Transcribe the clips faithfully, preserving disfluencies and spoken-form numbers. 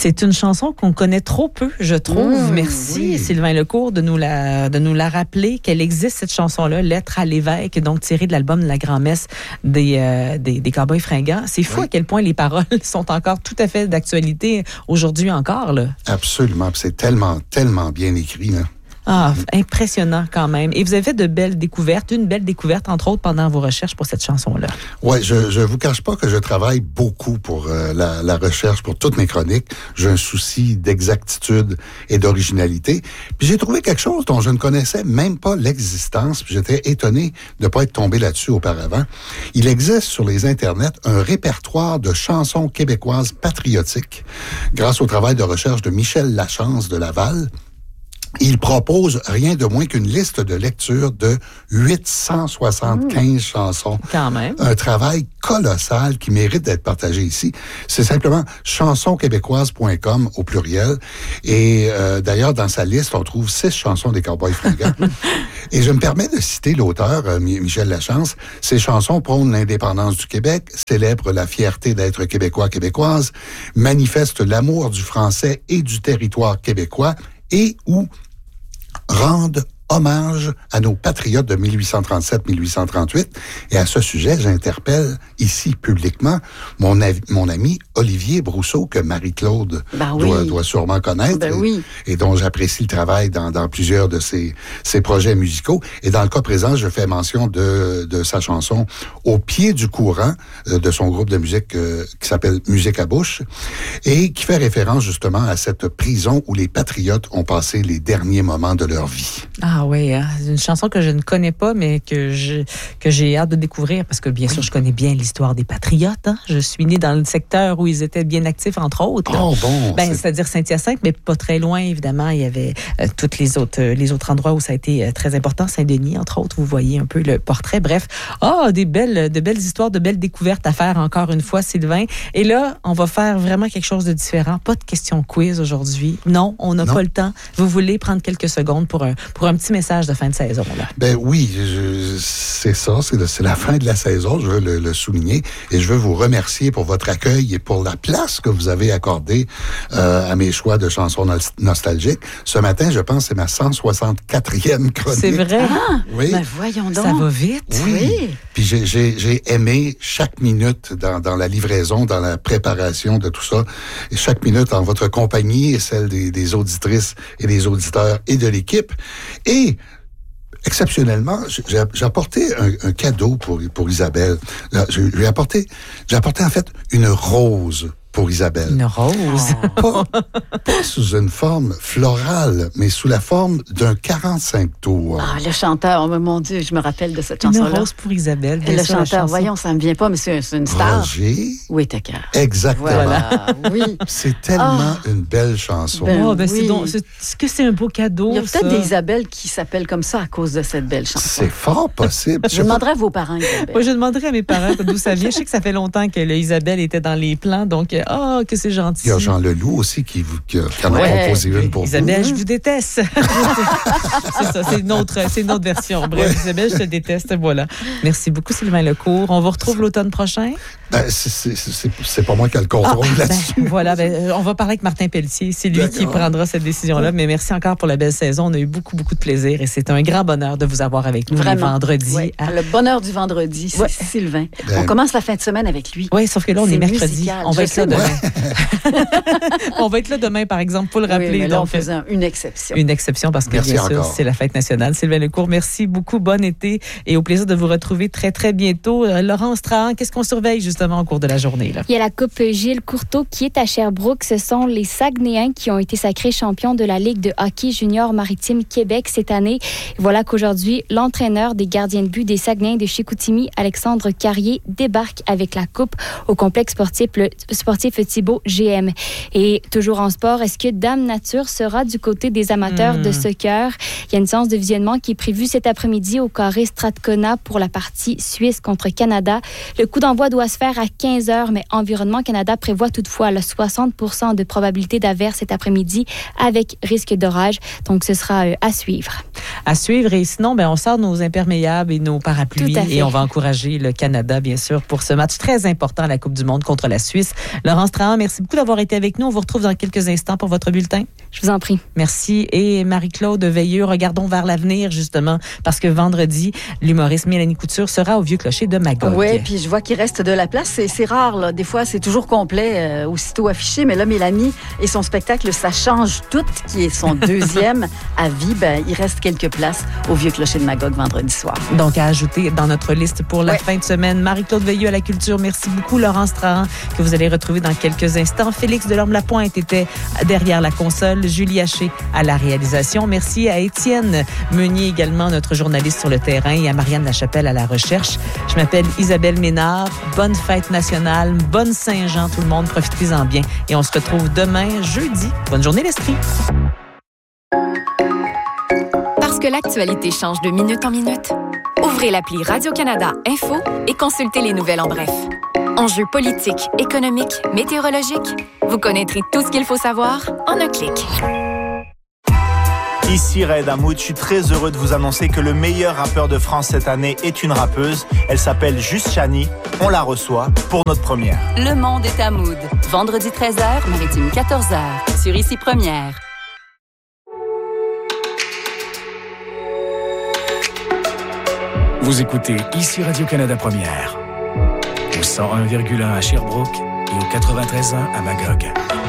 C'est une chanson qu'on connaît trop peu, je trouve. Mmh, Merci, oui. Sylvain Lecourt, de nous, la, de nous la rappeler qu'elle existe, cette chanson-là, Lettre à l'évêque, donc tirée de l'album de la grand-messe des, euh, des, des Cowboys fringants. C'est fou oui. à quel point les paroles sont encore tout à fait d'actualité aujourd'hui encore, là. Absolument. C'est tellement, tellement bien écrit, là. Ah, impressionnant quand même. Et vous avez fait de belles découvertes, une belle découverte, entre autres, pendant vos recherches pour cette chanson-là. Oui, je je vous cache pas que je travaille beaucoup pour euh, la, la recherche, pour toutes mes chroniques. J'ai un souci d'exactitude et d'originalité. Puis j'ai trouvé quelque chose dont je ne connaissais même pas l'existence. Puis j'étais étonné de ne pas être tombé là-dessus auparavant. Il existe sur les internets un répertoire de chansons québécoises patriotiques grâce au travail de recherche de Michel Lachance de Laval. Il propose rien de moins qu'une liste de lecture de huit cent soixante-quinze mmh. chansons. Quand même. Un travail colossal qui mérite d'être partagé ici. C'est simplement chansons québécoises point com au pluriel. Et euh, d'ailleurs, dans sa liste, on trouve six chansons des Cowboys fringants. Et je me permets de citer l'auteur, euh, Michel Lachance. Ces chansons prônent l'indépendance du Québec, célèbrent la fierté d'être québécois, québécoise, manifestent l'amour du français et du territoire québécois, et ou rendent hommage à nos patriotes de mille huit cent trente-sept mille huit cent trente-huit. Et à ce sujet, j'interpelle ici publiquement mon, av- mon ami Olivier Brousseau, que Marie-Claude ben oui. doit, doit sûrement connaître, ben et, oui. et dont j'apprécie le travail dans, dans plusieurs de ses, ses projets musicaux. Et dans le cas présent, je fais mention de, de sa chanson « Au pied du courant » de son groupe de musique euh, qui s'appelle « Musique à bouche » et qui fait référence justement à cette prison où les patriotes ont passé les derniers moments de leur vie. Ah oui, hein? Une chanson que je ne connais pas, mais que, je, que j'ai hâte de découvrir, parce que bien sûr, je connais bien l'histoire des patriotes. Hein? Je suis née dans le secteur où ils étaient bien actifs, entre autres. Oh bon! Ben, c'est... C'est-à-dire Saint-Hyacinthe, mais pas très loin, évidemment. Il y avait euh, tous les autres, euh, les autres endroits où ça a été euh, très important. Saint-Denis, entre autres, vous voyez un peu le portrait. Bref, oh, des belles, de belles histoires, de belles découvertes à faire, encore une fois, Sylvain. Et là, on va faire vraiment quelque chose de différent. Pas de question quiz aujourd'hui. Non, on n'a pas le temps. Vous voulez prendre quelques secondes pour un, pour un petit message de fin de saison, là. Ben oui, je, c'est ça, c'est, le, c'est la fin de la saison, je veux le, le souligner, et je veux vous remercier pour votre accueil et pour la place que vous avez accordée euh, à mes choix de chansons no- nostalgiques. Ce matin, je pense que c'est ma cent soixante-quatrième chronique. C'est vrai? Ah, oui. Ben voyons donc. Ça va vite. Oui. oui. Puis j'ai, j'ai, j'ai aimé chaque minute dans, dans la livraison, dans la préparation de tout ça, et chaque minute en votre compagnie et celle des, des auditrices et des auditeurs et de l'équipe. Et exceptionnellement, j'ai, j'ai apporté un, un cadeau pour, pour Isabelle. J'ai, j'ai apporté, j'ai apporté en fait une rose pour Isabelle. Une rose? Oh. Pas, pas sous une forme florale, mais sous la forme d'un quarante-cinq tours. Ah, le chanteur, oh, mon Dieu, je me rappelle de cette Une chanson-là. rose pour Isabelle. Et le chanteur, voyons, ça me vient pas, mais c'est, c'est une star. Roger. Whittaker. Exactement. Voilà, oui. C'est tellement oh. une belle chanson. Ben, oh, ben oui. c'est donc, c'est, est-ce que c'est un beau cadeau? Il y a peut-être ça? des Isabelles qui s'appellent comme ça à cause de cette belle chanson. C'est fort possible. Je demanderai à vos parents, Isabelle. Moi, je demanderai à mes parents d'où ça vient. Je sais que ça fait longtemps que Isabelle était dans les plans, donc, oh, que c'est gentil. Il y a Jean Leloup aussi qui, qui, qui en a ouais. composé une pour Isabelle, vous. je vous déteste. C'est ça, c'est une autre, c'est une autre version. Bref, ouais. Isabelle, je te déteste, voilà. Merci beaucoup, Sylvain Lecourt. On vous retrouve l'automne prochain? Ben, c'est, c'est, c'est, c'est pas moi qui ai le contrôle ah, là-dessus. Ben, voilà, ben, on va parler avec Martin Pelletier. C'est lui D'accord. qui prendra cette décision-là. Mais merci encore pour la belle saison. On a eu beaucoup, beaucoup de plaisir et c'est un grand bonheur de vous avoir avec nous Vraiment. les vendredis. Oui. À... Le bonheur du vendredi, c'est ouais. Sylvain. Ben... On commence la fin de semaine avec lui. Oui, sauf que là, on c'est est mercredi. Musical. On va Je être là demain. On va être là demain, par exemple, pour le rappeler. Oui, mais là, donc, on faisait une exception. Une exception parce que, merci bien encore. sûr, c'est la fête nationale. Sylvain Lecourt, merci beaucoup. Bon été et au plaisir de vous retrouver très, très bientôt. Euh, Laurence Trahan, qu'est-ce qu'on surveille justement au cours de la journée? Là? Il y a la Coupe Gilles Courteau qui est à Sherbrooke. Ce sont les Saguenayens qui ont été sacrés champions de la Ligue de hockey junior maritime Québec cette année. Voilà qu'aujourd'hui, l'entraîneur des gardiens de but des Saguenayens de Chicoutimi, Alexandre Carrier, débarque avec la coupe au complexe sportif, le, sportif Thibault G M. Et toujours en sport, est-ce que Dame Nature sera du côté des amateurs mmh. de soccer? Il y a une séance de visionnement qui est prévue cet après-midi au carré Strathcona pour la partie Suisse contre Canada. Le coup d'envoi doit se faire à quinze heures, mais Environnement Canada prévoit toutefois le soixante pour cent de probabilité d'averse cet après-midi avec risque d'orage. Donc, ce sera euh, à suivre. À suivre. Et sinon, ben, on sort nos imperméables et nos parapluies et on va encourager le Canada, bien sûr, pour ce match très important à la Coupe du Monde contre la Suisse. Laurence Trahan, merci beaucoup d'avoir été avec nous. On vous retrouve dans quelques instants pour votre bulletin. Je vous en prie. Merci. Et Marie-Claude Veilleux, regardons vers l'avenir, justement, parce que vendredi, l'humoriste Mélanie Couture sera au Vieux-Clocher de Magog. Oui, puis je vois qu'il reste de la place. C'est, c'est rare, là. Des fois, c'est toujours complet, euh, aussitôt affiché. Mais là, Mélanie et son spectacle, ça change tout, qui est son deuxième à vie. Ben, il reste quelques places au Vieux-Clocher de Magog vendredi soir. Donc, à ajouter dans notre liste pour la ouais. fin de semaine. Marie-Claude Veilleux à la culture. Merci beaucoup, Laurence Trahan, que vous allez retrouver dans quelques instants. Félix Delorme-Lapointe était derrière la console. Julie Haché à la réalisation. Merci à Étienne Meunier, également notre journaliste sur le terrain, et à Marianne Lachapelle à la recherche. Je m'appelle Isabelle Ménard. Bonne fête nationale. Bonne Saint-Jean, tout le monde. Profitez-en bien. Et on se retrouve demain, jeudi. Bonne journée, l'Esprit. Parce que l'actualité change de minute en minute, ouvrez l'appli Radio-Canada Info et consultez les nouvelles en bref. Enjeux politiques, économiques, météorologiques, vous connaîtrez tout ce qu'il faut savoir en un clic. Ici Raed Hamoud, je suis très heureux de vous annoncer que le meilleur rappeur de France cette année est une rappeuse. Elle s'appelle Juste Chani. On la reçoit pour notre première. Le monde est à Mood. Vendredi treize heures, Maritime quatorze heures. Sur Ici Première. Vous écoutez Ici Radio-Canada Première. Au cent un virgule un à Sherbrooke et au quatre-vingt-treize virgule un à Magog.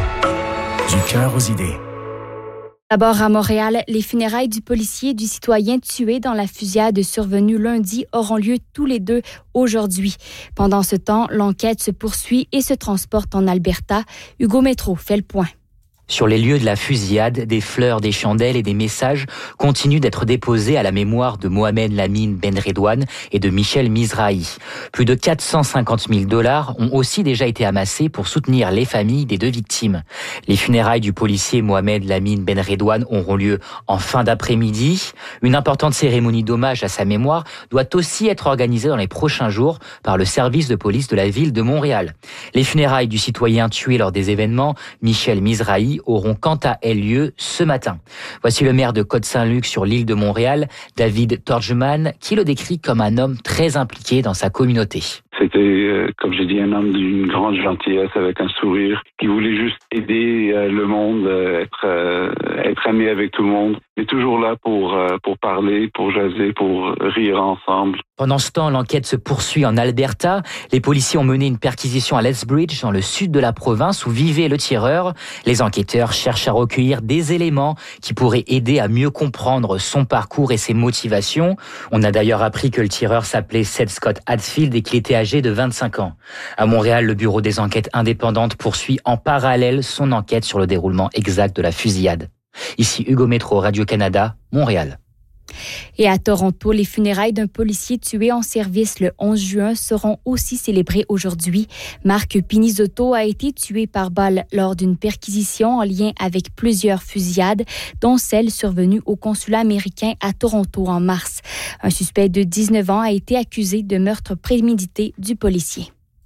Du cœur aux idées. D'abord à Montréal, les funérailles du policier et du citoyen tué dans la fusillade survenue lundi auront lieu tous les deux aujourd'hui. Pendant ce temps, l'enquête se poursuit et se transporte en Alberta. Hugo Métro fait le point. Sur les lieux de la fusillade, des fleurs, des chandelles et des messages continuent d'être déposés à la mémoire de Mohamed Lamine Benredouane et de Michel Mizrahi. Plus de quatre cent cinquante mille dollars ont aussi déjà été amassés pour soutenir les familles des deux victimes. Les funérailles du policier Mohamed Lamine Benredouane auront lieu en fin d'après-midi. Une importante cérémonie d'hommage à sa mémoire doit aussi être organisée dans les prochains jours par le service de police de la ville de Montréal. Les funérailles du citoyen tué lors des événements, Michel Mizrahi, auront quant à elles lieu ce matin. Voici le maire de Côte-Saint-Luc sur l'île de Montréal, David Torgeman, qui le décrit comme un homme très impliqué dans sa communauté. C'était, euh, comme j'ai dit, un homme d'une grande gentillesse, avec un sourire, qui voulait juste aider euh, le monde, euh, être, euh, être ami avec tout le monde, mais toujours là pour, euh, pour parler, pour jaser, pour rire ensemble. Pendant ce temps, l'enquête se poursuit en Alberta. Les policiers ont mené une perquisition à Lethbridge, dans le sud de la province, où vivait le tireur. Les enquêteurs cherchent à recueillir des éléments qui pourraient aider à mieux comprendre son parcours et ses motivations. On a d'ailleurs appris que le tireur s'appelait Seth Scott Hadfield et qu'il était âgé de vingt-cinq ans. À Montréal, le Bureau des enquêtes indépendantes poursuit en parallèle son enquête sur le déroulement exact de la fusillade. Ici Hugo Métro, Radio-Canada, Montréal. Et à Toronto, les funérailles d'un policier tué en service le onze juin seront aussi célébrées aujourd'hui. Marc Pinizotto a été tué par balle lors d'une perquisition en lien avec plusieurs fusillades, dont celle survenue au consulat américain à Toronto en mars. Un suspect de dix-neuf ans a été accusé de meurtre prémédité du policier.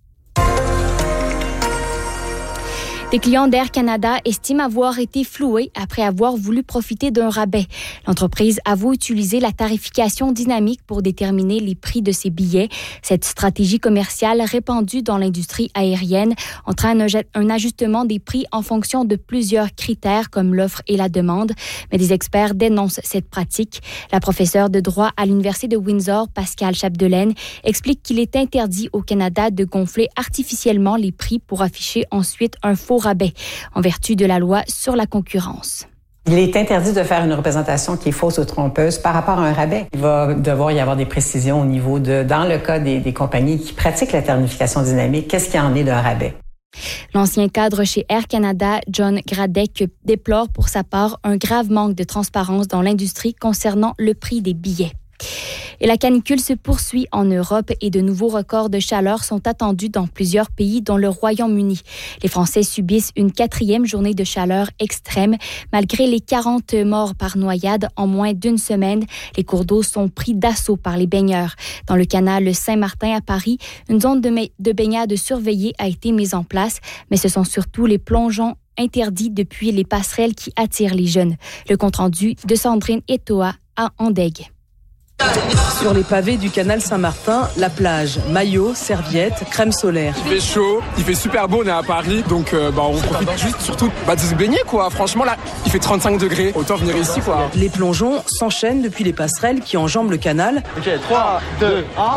Les clients d'Air Canada estiment avoir été floués après avoir voulu profiter d'un rabais. L'entreprise avoue utiliser la tarification dynamique pour déterminer les prix de ses billets. Cette stratégie commerciale répandue dans l'industrie aérienne entraîne un ajustement des prix en fonction de plusieurs critères comme l'offre et la demande. Mais des experts dénoncent cette pratique. La professeure de droit à l'Université de Windsor, Pascale Chapdelaine, explique qu'il est interdit au Canada de gonfler artificiellement les prix pour afficher ensuite un faux rabais, en vertu de la loi sur la concurrence. Il est interdit de faire une représentation qui est fausse ou trompeuse par rapport à un rabais. Il va devoir y avoir des précisions au niveau de, dans le cas des, des compagnies qui pratiquent la tarification dynamique, qu'est-ce qu'il y en est d'un rabais? L'ancien cadre chez Air Canada, John Gradek, déplore pour sa part un grave manque de transparence dans l'industrie concernant le prix des billets. Et la canicule se poursuit en Europe et de nouveaux records de chaleur sont attendus dans plusieurs pays, dont le Royaume-Uni. Les Français subissent une quatrième journée de chaleur extrême. Malgré les quarante morts par noyade en moins d'une semaine, les cours d'eau sont pris d'assaut par les baigneurs. Dans le canal Saint-Martin à Paris, une zone de, ma- de baignade surveillée a été mise en place, mais ce sont surtout les plongeons interdits depuis les passerelles qui attirent les jeunes. Le compte-rendu de Sandrine Etoa à Andeg. Sur les pavés du canal Saint-Martin, la plage, maillot, serviette, crème solaire. Il fait chaud, il fait super beau, on est à Paris, donc euh, bah, on profite juste surtout bah, de se baigner quoi. Franchement là, il fait trente-cinq degrés, autant venir ici quoi. Les plongeons s'enchaînent depuis les passerelles qui enjambent le canal. Ok, trois, deux, un...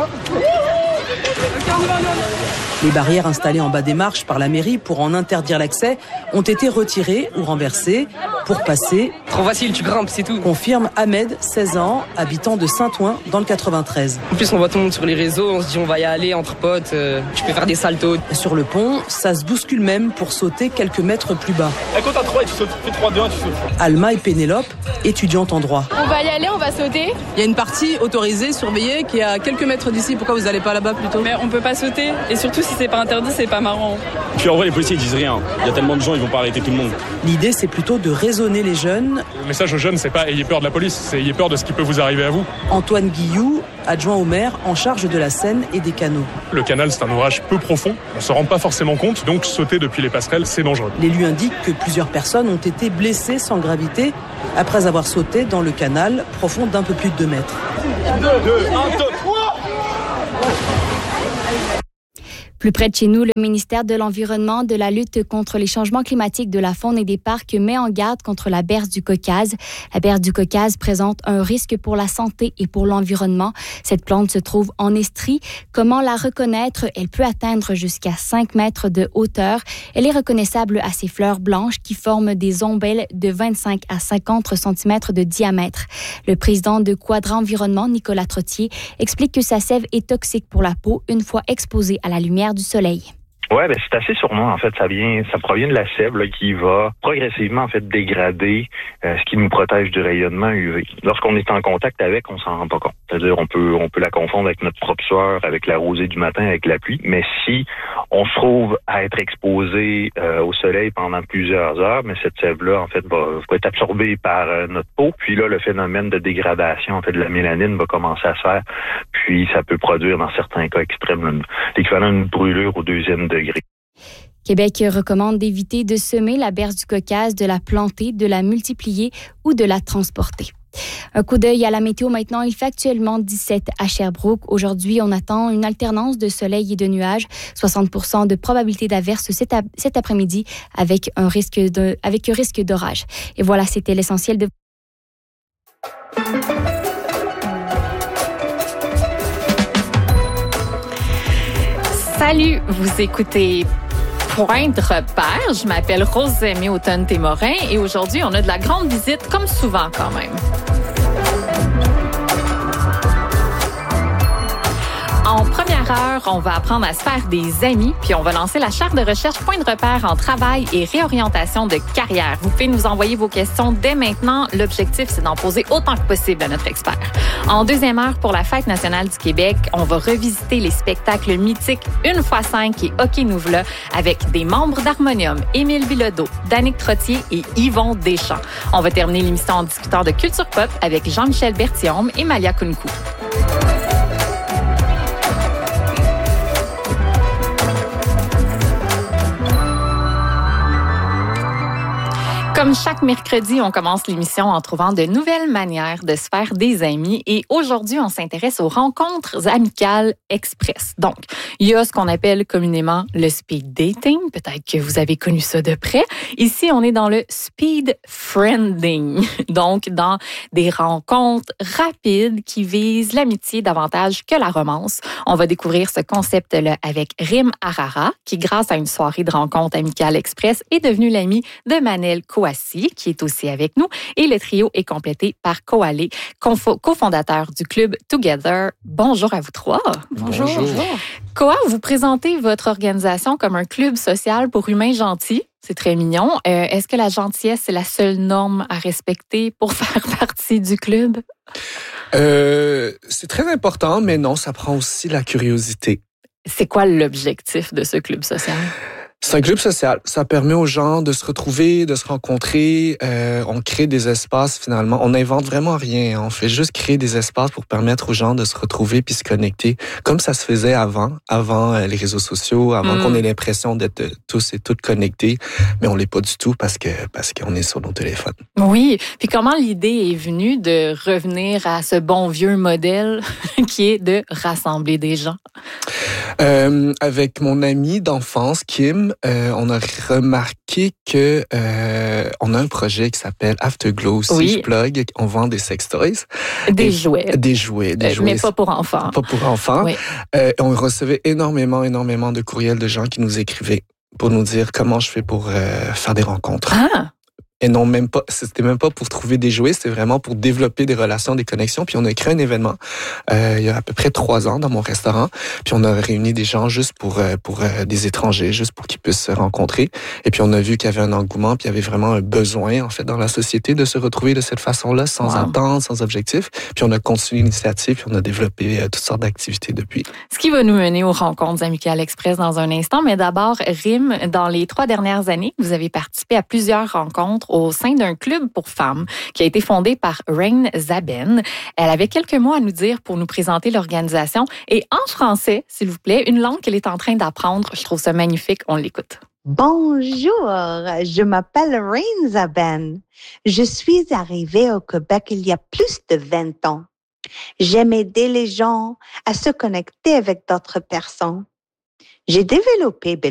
Les barrières installées en bas des marches par la mairie pour en interdire l'accès ont été retirées ou renversées. Pour passer, trop facile, tu grimpes, c'est tout. Confirme Ahmed, seize ans, habitant de Saint-Ouen dans le quatre-vingt-treize. En plus, on voit tout le monde sur les réseaux, on se dit on va y aller entre potes, euh, tu peux faire des saltos. Sur le pont, ça se bouscule même pour sauter quelques mètres plus bas. Et quand t'as trois et tu sautes, tu fais trois, deux, un, tu sautes. Alma et Pénélope, étudiantes en droit. On va y aller, on va sauter. Il y a une partie autorisée, surveillée, qui est à quelques mètres d'ici. Pourquoi vous n'allez pas là-bas plutôt? Mais on peut pas sauter, et surtout si c'est pas interdit, c'est pas marrant. Puis en vrai, les policiers ils disent rien. Il y a tellement de gens, ils vont pas arrêter tout le monde. L'idée, c'est plutôt de raisonner les jeunes. Le message aux jeunes, c'est pas ayez peur de la police, c'est ayez peur de ce qui peut vous arriver à vous. Antoine Guilloux, adjoint au maire en charge de la Seine et des canaux. Le canal, c'est un ouvrage peu profond, on se rend pas forcément compte, donc sauter depuis les passerelles, c'est dangereux. L'élu indique que plusieurs personnes ont été blessées sans gravité après avoir sauté dans le canal profond d'un peu plus de deux mètres. deux, deux, un, deux, trois. Plus près de chez nous, le ministère de l'Environnement, de la lutte contre les changements climatiques, de la faune et des parcs met en garde contre la berce du Caucase. La berce du Caucase présente un risque pour la santé et pour l'environnement. Cette plante se trouve en Estrie. Comment la reconnaître? Elle peut atteindre jusqu'à cinq mètres de hauteur. Elle est reconnaissable à ses fleurs blanches qui forment des ombelles de vingt-cinq à cinquante centimètres de diamètre. Le président de Quadrant Environnement, Nicolas Trottier, explique que sa sève est toxique pour la peau une fois exposée à la lumière du soleil. Ouais, ben c'est assez sûrement en fait, ça vient, ça provient de la sève là, qui va progressivement en fait dégrader euh, ce qui nous protège du rayonnement U V. Lorsqu'on est en contact avec, on s'en rend pas compte. C'est-à-dire on peut on peut la confondre avec notre propre sueur, avec la rosée du matin, avec la pluie. Mais si on se trouve à être exposé euh, au soleil pendant plusieurs heures, mais cette sève-là en fait va, va être absorbée par euh, notre peau. Puis là, le phénomène de dégradation en fait de la mélanine va commencer à se faire. Puis ça peut produire dans certains cas extrêmes l'équivalent d'une brûlure au deuxième degré. Québec recommande d'éviter de semer la berce du Caucase, de la planter, de la multiplier ou de la transporter. Un coup d'œil à la météo maintenant. Il fait actuellement dix-sept à Sherbrooke. Aujourd'hui, on attend une alternance de soleil et de nuages. soixante pour cent de probabilité d'averse cet, ap- cet après-midi avec un risque de, avec un risque d'orage. Et voilà, c'était l'essentiel de... Salut, vous écoutez Point de repère. Je m'appelle Rosemée Automne-Témorin et aujourd'hui, on a de la grande visite, comme souvent quand même. En première heure, on va apprendre à se faire des amis, puis on va lancer la charte de recherche Point de repère en travail et réorientation de carrière. Vous pouvez nous envoyer vos questions dès maintenant. L'objectif, c'est d'en poser autant que possible à notre expert. En deuxième heure, pour la Fête nationale du Québec, on va revisiter les spectacles mythiques Une fois cinq et Hockey Nouvela avec des membres d'Harmonium, Émile Bilodeau, Danick Trottier et Yvon Deschamps. On va terminer l'émission en discutant de culture pop avec Jean-Michel Berthiaume et Malia Kunku. Comme chaque mercredi, on commence l'émission en trouvant de nouvelles manières de se faire des amis. Et aujourd'hui, on s'intéresse aux rencontres amicales express. Donc, il y a ce qu'on appelle communément le speed dating. Peut-être que vous avez connu ça de près. Ici, on est dans le speed friending. Donc, dans des rencontres rapides qui visent l'amitié davantage que la romance. On va découvrir ce concept-là avec Rim Arara, qui, grâce à une soirée de rencontres amicales express, est devenu l'ami de Manel Kouassi, qui est aussi avec nous. Et le trio est complété par Koalé, cofondateur du club Together. Bonjour à vous trois. Bonjour. Bonjour. Koa, vous présentez votre organisation comme un club social pour humains gentils. C'est très mignon. Euh, est-ce que la gentillesse, c'est la seule norme à respecter pour faire partie du club? Euh, c'est très important, mais non, ça prend aussi la curiosité. C'est quoi l'objectif de ce club social? C'est un club social. Ça permet aux gens de se retrouver, de se rencontrer. Euh, on crée des espaces finalement. On n'invente vraiment rien. On fait juste créer des espaces pour permettre aux gens de se retrouver puis se connecter, comme ça se faisait avant, avant euh, les réseaux sociaux, avant mm. qu'on ait l'impression d'être tous et toutes connectés. Mais on l'est pas du tout parce que parce qu'on est sur nos téléphones. Oui. Puis comment l'idée est venue de revenir à ce bon vieux modèle qui est de rassembler des gens? Euh, avec mon ami d'enfance, Kim, euh, on a remarqué que euh, on a un projet qui s'appelle Afterglow. Si oui. je plug, on vend des sex toys. Des et, jouets. Des jouets, des euh, jouets. Mais pas pour enfants. Pas pour enfants. Oui. Euh, on recevait énormément, énormément de courriels de gens qui nous écrivaient pour nous dire comment je fais pour euh, faire des rencontres. Ah! Et non, même pas, c'était même pas pour trouver des jouets, c'était vraiment pour développer des relations, des connexions. Puis on a créé un événement euh, il y a à peu près trois ans dans mon restaurant. Puis on a réuni des gens juste pour euh, pour euh, des étrangers, juste pour qu'ils puissent se rencontrer. Et puis on a vu qu'il y avait un engouement, puis il y avait vraiment un besoin en fait dans la société de se retrouver de cette façon-là, sans wow. attente, sans objectif. Puis on a continué l'initiative, puis on a développé euh, toutes sortes d'activités depuis. Ce qui va nous mener aux rencontres Amicales Express dans un instant, mais d'abord, Rim, dans les trois dernières années, vous avez participé à plusieurs rencontres au sein d'un club pour femmes qui a été fondé par Rain Zaben. Elle avait quelques mots à nous dire pour nous présenter l'organisation. Et en français, s'il vous plaît, une langue qu'elle est en train d'apprendre. Je trouve ça magnifique. On l'écoute. Bonjour, je m'appelle Rain Zaben. Je suis arrivée au Québec il y a plus de vingt ans. J'aime aider les gens à se connecter avec d'autres personnes. J'ai développé